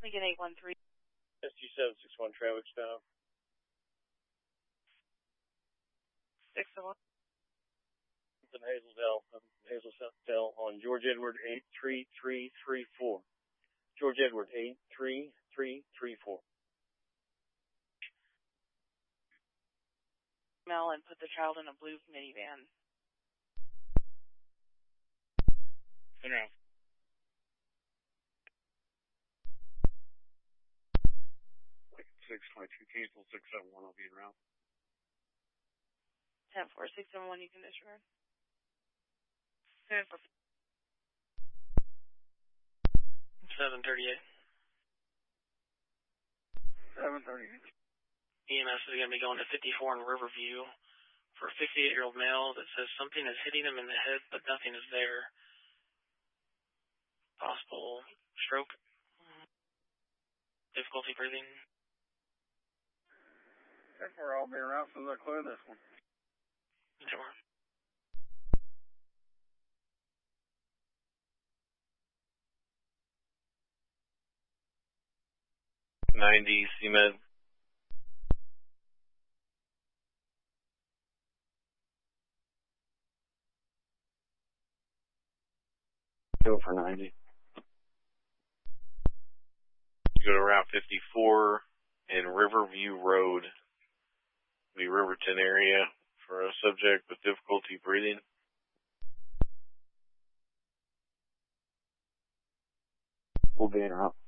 Lincoln 813. SG761 traffic stop. 601. Hazel on George Edward 83334. George Edward 83334. Mel and put the child in a blue minivan. Turn around. Lincoln 622, cancel 671, I'll be around. 10-4, 671, you can disregard. 10-4. 738. 738. EMS is going to be going to 54 in Riverview for a 58-year-old male that says something is hitting him in the head, but nothing is there. Possible stroke. Difficulty breathing. 10-4, I'll be around as soon as I clear this one. 10-4. 90 CMed. Go for 90. Go to Route 54 and Riverview Road, the Riverton area, for a subject with difficulty breathing. We'll be in route.